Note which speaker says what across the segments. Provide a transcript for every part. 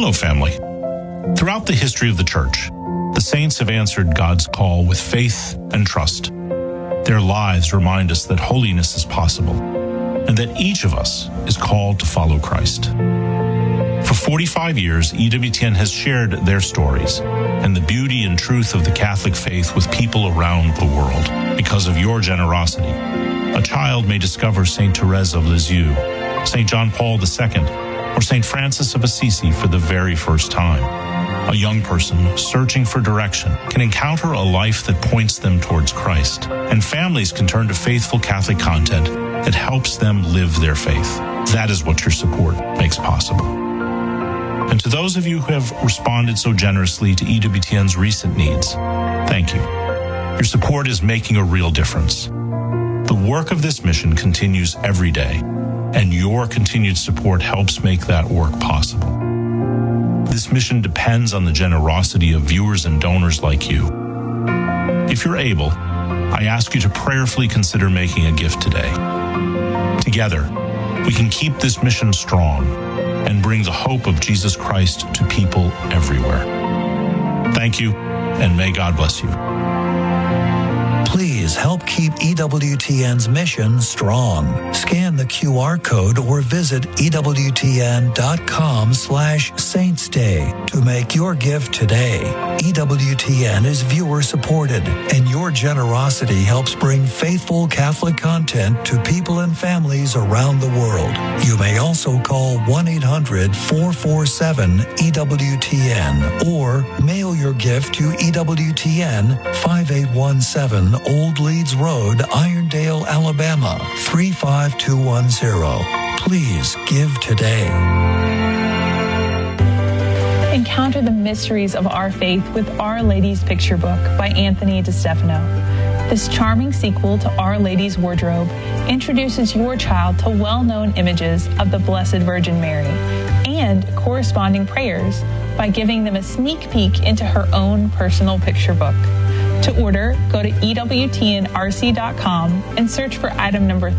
Speaker 1: Hello, family. Throughout the history of the church, the saints have answered God's call with faith and trust. Their lives remind us that holiness is possible and that each of us is called to follow Christ. For 45 years, EWTN has shared their stories and the beauty and truth of the Catholic faith with people around the world. Because of your generosity, a child may discover St. Therese of Lisieux, St. John Paul II, or St. Francis of Assisi for the very first time. A young person searching for direction can encounter a life that points them towards Christ, and families can turn to faithful Catholic content that helps them live their faith. That is what your support makes possible. And to those of you who have responded so generously to EWTN's recent needs, thank you. Your support is making a real difference. The work of this mission continues every day, and your continued support helps make that work possible. This mission depends on the generosity of viewers and donors like you. If you're able, I ask you to prayerfully consider making a gift today. Together, we can keep this mission strong and bring the hope of Jesus Christ to people everywhere. Thank you, and may God bless you.
Speaker 2: Please help keep EWTN's mission strong. Scan the QR code or visit EWTN.com/SaintsDay to make your gift today. EWTN is viewer supported, and your generosity helps bring faithful Catholic content to people and families around the world. You may also call 1-800-447-EWTN or mail your gift to EWTN 5817 Old Leeds Road, Irondale, Alabama 35210. Please give today.
Speaker 3: Encounter the mysteries of our faith with Our Lady's Picture Book by Anthony DeStefano. This charming sequel to Our Lady's Wardrobe introduces your child to well-known images of the Blessed Virgin Mary and corresponding prayers by giving them a sneak peek into her own personal picture book. To order, go to EWTNRC.com and search for item number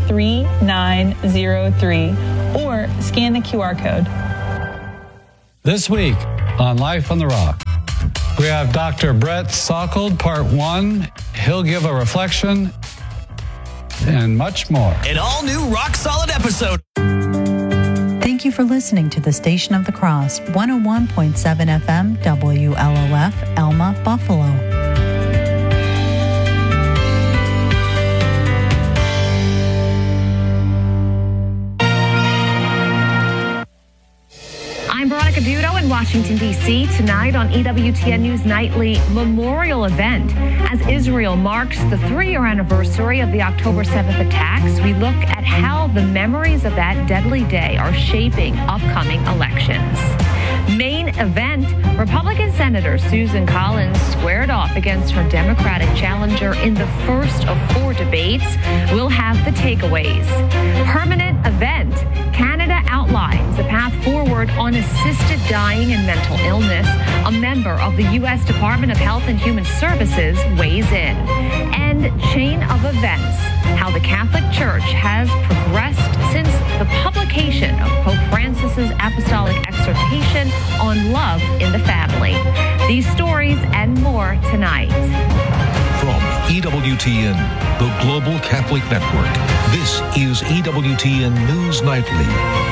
Speaker 3: 3903 or scan the QR code.
Speaker 4: This week on Life on the Rock, we have Dr. Brett Sockold, part 1. He'll give a reflection and much more.
Speaker 5: An all-new rock-solid episode.
Speaker 6: Thank you for listening to the Station of the Cross, 101.7 FM, WLOF, Elma, Buffalo.
Speaker 7: I'm Veronica Budo in Washington, D.C. Tonight on EWTN News Nightly Memorial Event. As Israel marks the 3-year anniversary of the October 7th attacks, we look at how the memories of that deadly day are shaping upcoming elections. Main event, Republican Senator Susan Collins squared off against her Democratic challenger in the first of 4 debates. We'll have the takeaways. Permanent event, Canada outlines the path forward on assisted dying and mental illness. A member of the U.S. Department of Health and Human Services weighs in. And chain of events, how the Catholic Church has progressed since the publication of Pope Francis's apostolic exhortation on love in the family. These stories and more tonight.
Speaker 8: From EWTN, the Global Catholic Network, this is EWTN News Nightly.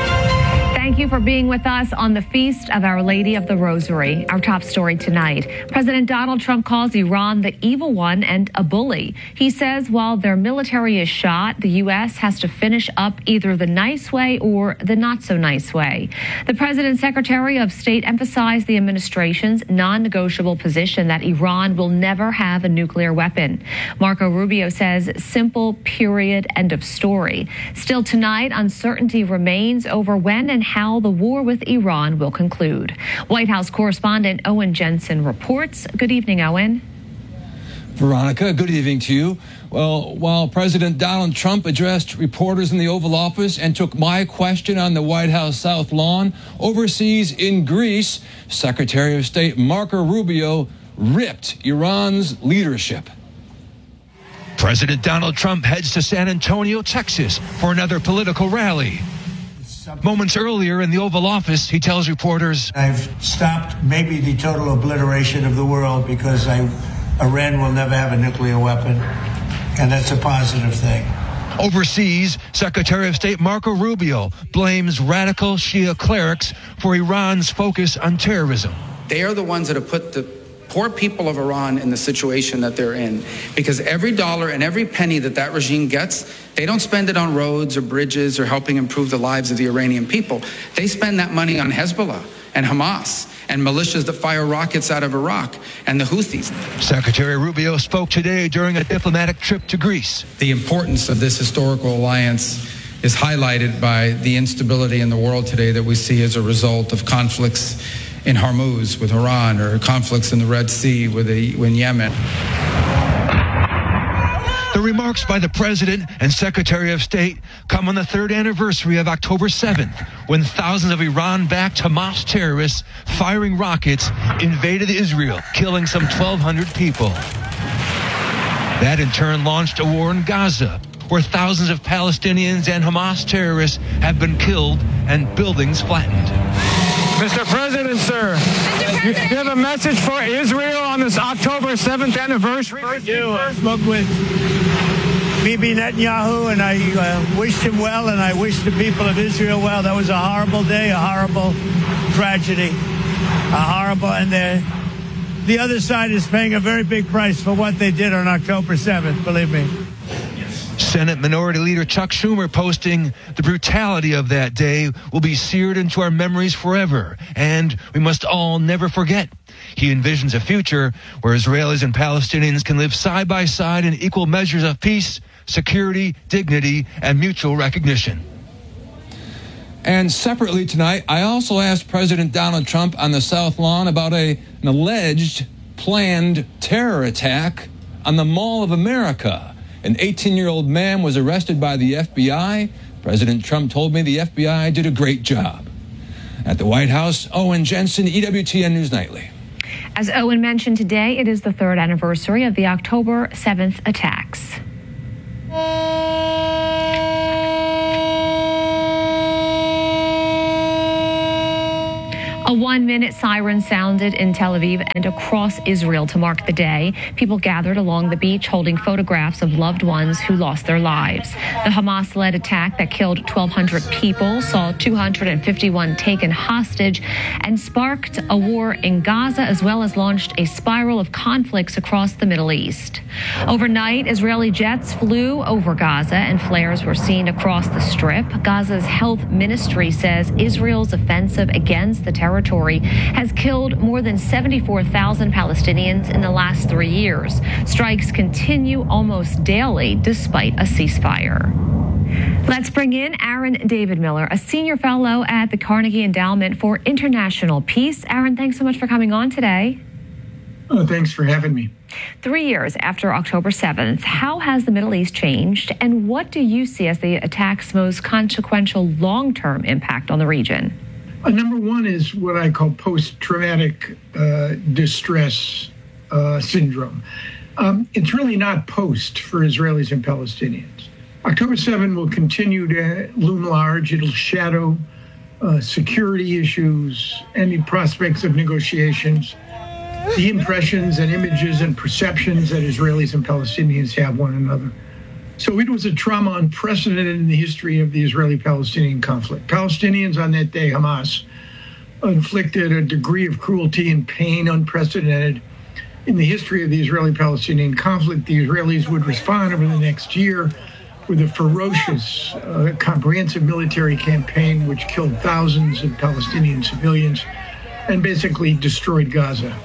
Speaker 7: Thank you for being with us on the Feast of Our Lady of the Rosary. Our top story tonight. President Donald Trump calls Iran the evil one and a bully. He says while their military is shot, the U.S. has to finish up either the nice way or the not so nice way. The President's Secretary of State emphasized the administration's non-negotiable position that Iran will never have a nuclear weapon. Marco Rubio says simple, period, end of story. Still tonight, uncertainty remains over when and how the war with Iran will conclude. White House correspondent Owen Jensen reports. Good evening, Owen.
Speaker 9: Veronica, good evening to you. Well, while President Donald Trump addressed reporters in the Oval Office and took my question on the White House South Lawn, overseas in Greece, Secretary of State Marco Rubio ripped Iran's leadership.
Speaker 8: President Donald Trump heads to San Antonio, Texas for another political rally.
Speaker 9: Moments earlier in the Oval Office, he tells reporters,
Speaker 10: I've stopped maybe the total obliteration of the world because Iran will never have a nuclear weapon, and that's a positive thing.
Speaker 9: Overseas, Secretary of State Marco Rubio blames radical Shia clerics for Iran's focus on terrorism.
Speaker 11: They are the ones that have put the poor people of Iran in the situation that they're in, because every dollar and every penny that regime gets, they don't spend it on roads or bridges or helping improve the lives of the Iranian people. They spend that money on Hezbollah and Hamas and militias that fire rockets out of Iraq and the Houthis.
Speaker 9: Secretary Rubio spoke today during a diplomatic trip to Greece.
Speaker 11: The importance of this historical alliance is highlighted by the instability in the world today that we see as a result of conflicts in Hormuz with Iran, or conflicts in the Red Sea in Yemen.
Speaker 9: The remarks by the President and Secretary of State come on the third anniversary of October 7th, when thousands of Iran-backed Hamas terrorists firing rockets invaded Israel, killing some 1,200 people. That in turn launched a war in Gaza, where thousands of Palestinians and Hamas terrorists have been killed and buildings flattened.
Speaker 12: Mr. President, sir, do you have a message for Israel on this October 7th anniversary?
Speaker 10: I do. I spoke with Bibi Netanyahu, and I wished him well, and I wish the people of Israel well. That was a horrible day, a horrible tragedy, and the other side is paying a very big price for what they did on October 7th, believe me.
Speaker 9: Senate Minority Leader Chuck Schumer posting, the brutality of that day will be seared into our memories forever, and we must all never forget. He envisions a future where Israelis and Palestinians can live side by side in equal measures of peace, security, dignity, and mutual recognition. And separately tonight, I also asked President Donald Trump on the South Lawn about an alleged planned terror attack on the Mall of America. An 18-year-old man was arrested by the FBI. President Trump told me the FBI did a great job. At the White House, Owen Jensen, EWTN News Nightly.
Speaker 7: As Owen mentioned today, it is the third anniversary of the October 7th attacks. A 1-minute siren sounded in Tel Aviv and across Israel to mark the day. People gathered along the beach holding photographs of loved ones who lost their lives. The Hamas-led attack that killed 1,200 people, saw 251 taken hostage, and sparked a war in Gaza, as well as launched a spiral of conflicts across the Middle East. Overnight, Israeli jets flew over Gaza and flares were seen across the Strip. Gaza's health ministry says Israel's offensive against the territory has killed more than 74,000 Palestinians in the last 3 years. Strikes continue almost daily despite a ceasefire. Let's bring in Aaron David Miller, a senior fellow at the Carnegie Endowment for International Peace. Aaron, thanks so much for coming on today.
Speaker 13: Oh, thanks for having me.
Speaker 7: 3 years after October 7th, how has the Middle East changed, and what do you see as the attack's most consequential long-term impact on the region?
Speaker 13: Number one is what I call post-traumatic distress syndrome. It's really not post for Israelis and Palestinians. October 7 will continue to loom large. It'll shadow security issues, any prospects of negotiations, the impressions and images and perceptions that Israelis and Palestinians have one another. So it was a trauma unprecedented in the history of the Israeli-Palestinian conflict. Palestinians on that day, Hamas, inflicted a degree of cruelty and pain unprecedented in the history of the Israeli-Palestinian conflict. The Israelis would respond over the next year with a ferocious, comprehensive military campaign which killed thousands of Palestinian civilians and basically destroyed Gaza.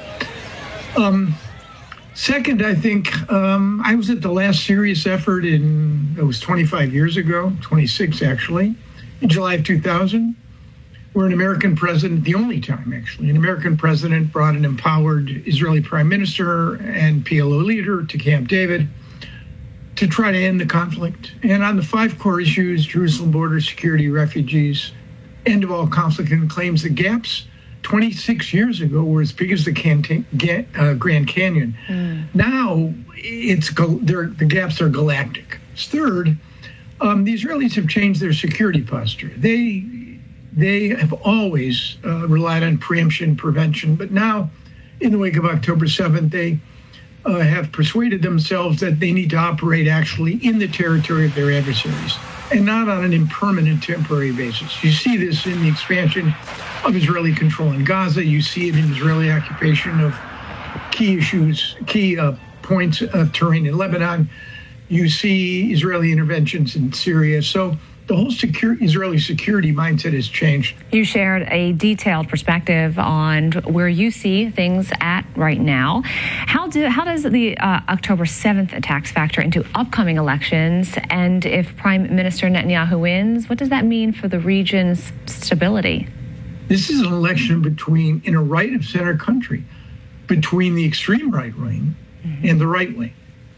Speaker 13: Second, I think I was at the last serious effort it was 25 years ago, 26 actually, in July of 2000, where an American president, the only time actually, an American president brought an empowered Israeli prime minister and PLO leader to Camp David to try to end the conflict. And on the 5 core issues, Jerusalem border security, refugees, end of all conflict and claims, the gaps 26 years ago were as big as the Grand Canyon. Now the gaps are galactic. Third, the Israelis have changed their security posture. They they have always relied on preemption, prevention. But now, in the wake of October 7th, they have persuaded themselves that they need to operate actually in the territory of their adversaries and not on an impermanent temporary basis. You see this in the expansion of Israeli control in Gaza. You see it in Israeli occupation of key issues, key points of terrain in Lebanon. You see Israeli interventions in Syria. So the whole Israeli security mindset has changed.
Speaker 7: You shared a detailed perspective on where you see things at right now. How does the October 7th attacks factor into upcoming elections? And if Prime Minister Netanyahu wins, what does that mean for the region's stability?
Speaker 13: This is an election in a right-of-center country, between the extreme right wing and the right wing.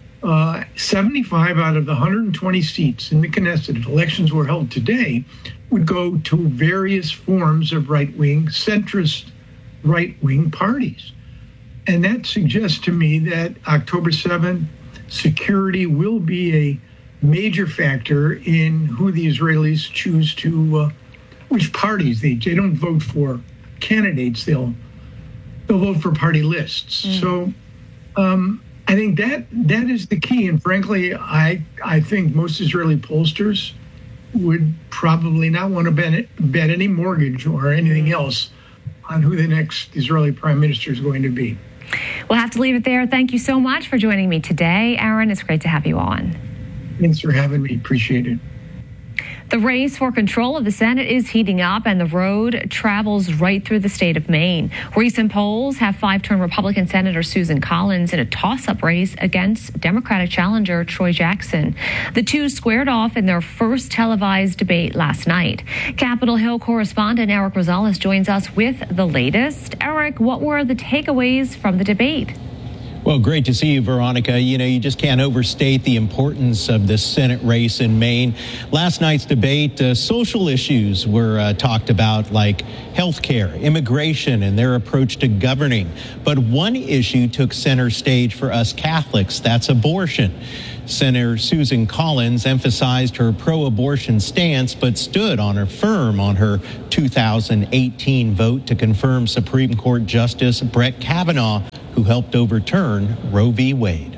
Speaker 13: 75 out of the 120 seats in the Knesset, if elections were held today, would go to various forms of right-wing, centrist right-wing parties. And that suggests to me that October 7th security will be a major factor in who the Israelis choose to, which parties. They don't vote for candidates, they'll vote for party lists. So I think that is the key. And frankly, I think most Israeli pollsters would probably not want to bet any mortgage or anything else on who the next Israeli prime minister is going to be.
Speaker 7: We'll have to leave it there. Thank you so much for joining me today, Aaron. It's great to have you on.
Speaker 13: Thanks for having me. Appreciate it.
Speaker 7: The race for control of the Senate is heating up, and the road travels right through the state of Maine. Recent polls have five-term Republican Senator Susan Collins in a toss-up race against Democratic challenger Troy Jackson. The two squared off in their first televised debate last night. Capitol Hill correspondent Eric Rosales joins us with the latest. Eric, what were the takeaways from the debate?
Speaker 14: Well, great to see you, Veronica. You just can't overstate the importance of this Senate race in Maine. Last night's debate, social issues were talked about, like health care, immigration, and their approach to governing. But one issue took center stage for us Catholics. That's abortion. Senator Susan Collins emphasized her pro-abortion stance, but stood firm on her 2018 vote to confirm Supreme Court Justice Brett Kavanaugh, who helped overturn Roe v. Wade.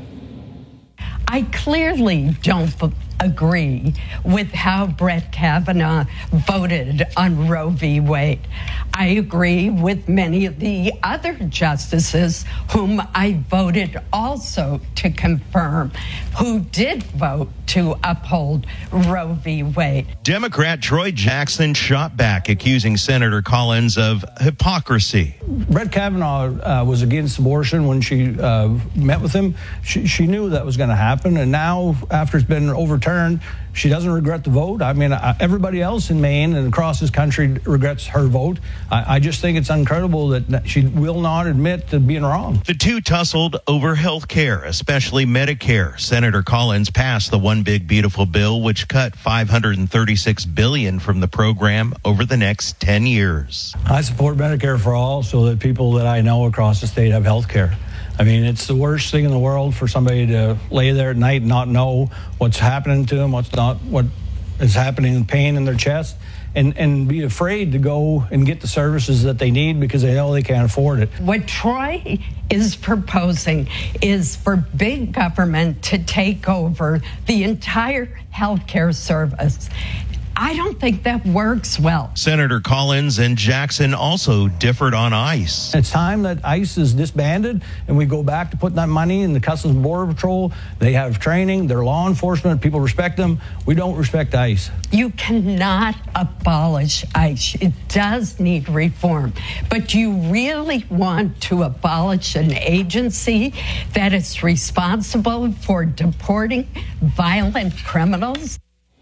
Speaker 15: I clearly don't agree with how Brett Kavanaugh voted on Roe v. Wade. I agree with many of the other justices whom I voted also to confirm, who did vote to uphold Roe v. Wade.
Speaker 16: Democrat Troy Jackson shot back, accusing Senator Collins of hypocrisy.
Speaker 17: Brett Kavanaugh was against abortion when she met with him. She knew that was going to happen, and now, after it's been overturned, she doesn't regret the vote. I mean, everybody else in Maine and across this country regrets her vote. I just think it's incredible that she will not admit to being wrong.
Speaker 16: The two tussled over health care, especially Medicare. Senator Collins passed the One Big Beautiful Bill, which cut $536 billion from the program over the next 10 years.
Speaker 17: I support Medicare for all so that people that I know across the state have health care. I mean, it's the worst thing in the world for somebody to lay there at night and not know what's happening to them, what is happening in pain in their chest, and be afraid to go and get the services that they need because they know they can't afford it.
Speaker 15: What Troy is proposing is for big government to take over the entire healthcare service. I don't think that works well.
Speaker 16: Senator Collins and Jackson also differed on ICE.
Speaker 17: It's time that ICE is disbanded and we go back to putting that money in the Customs and Border Patrol. They have training, they're law enforcement, people respect them. We don't respect ICE.
Speaker 15: You cannot abolish ICE. It does need reform. But you really want to abolish an agency that is responsible for deporting violent criminals?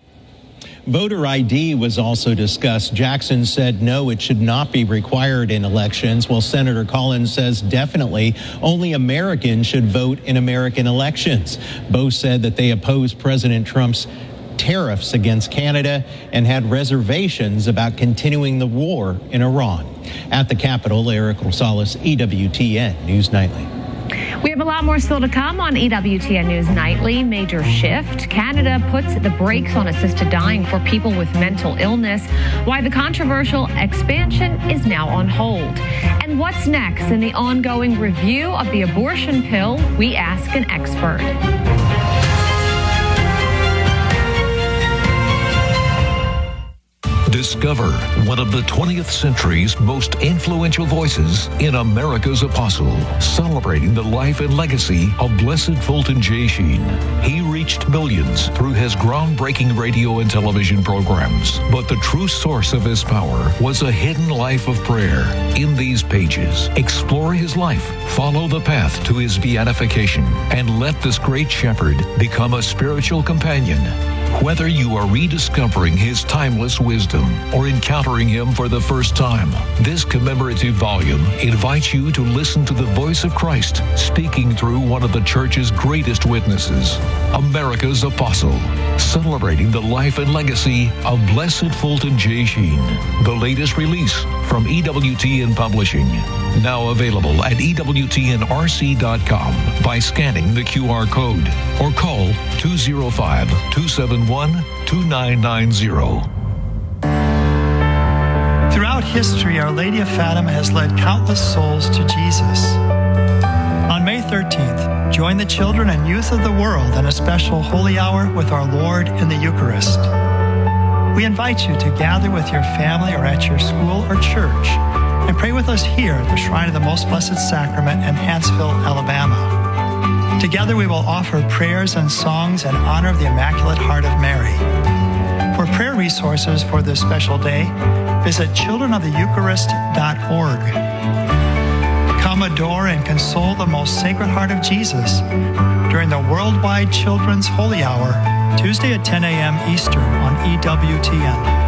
Speaker 14: Voter ID was also discussed. Jackson said no, it should not be required in elections, while Senator Collins says definitely only Americans should vote in American elections. Both said that they oppose President Trump's tariffs against Canada and had reservations about continuing the war in Iran. At the Capitol, Eric Rosales, EWTN News Nightly.
Speaker 7: We have a lot more still to come on EWTN News Nightly. Major shift. Canada puts the brakes on assisted dying for people with mental illness. Why the controversial expansion is now on hold. And what's next in the ongoing review of the abortion pill? We ask an expert.
Speaker 8: Discover one of the 20th century's most influential voices in America's Apostle, celebrating the life and legacy of Blessed Fulton J. Sheen. He reached millions through his groundbreaking radio and television programs, but the true source of his power was a hidden life of prayer. In these pages, explore his life, follow the path to his beatification, and let this great shepherd become a spiritual companion. Whether you are rediscovering his timeless wisdom or encountering him for the first time, this commemorative volume invites you to listen to the voice of Christ speaking through one of the church's greatest witnesses, America's Apostle, celebrating the life and legacy of Blessed Fulton J. Sheen. The latest release from EWTN Publishing. Now available at EWTNRC.com by scanning the QR code or call 205-271-2990.
Speaker 18: Throughout history, Our Lady of Fatima has led countless souls to Jesus. On May 13th, join the children and youth of the world in a special holy hour with our Lord in the Eucharist. We invite you to gather with your family or at your school or church and pray with us here at the Shrine of the Most Blessed Sacrament in Huntsville, Alabama. Together we will offer prayers and songs in honor of the Immaculate Heart of Mary. For prayer resources for this special day, visit childrenoftheeucharist.org. Come adore and console the most Sacred Heart of Jesus during the Worldwide Children's Holy Hour, Tuesday at 10 a.m. Eastern on EWTN.